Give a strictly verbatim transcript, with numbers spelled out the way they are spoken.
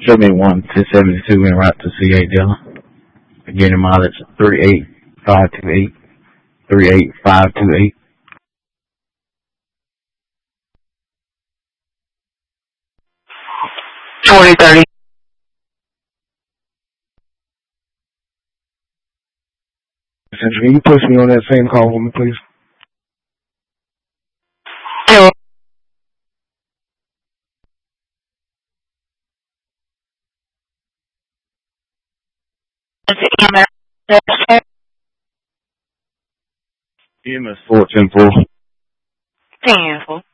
Show me one to seventy-two and route to C A dealer. Beginning mileage three eight five two eight. three eight five two eight. twenty thirty. Can you push me on that same call for me, please? Sure. E M S four ten four. Ten.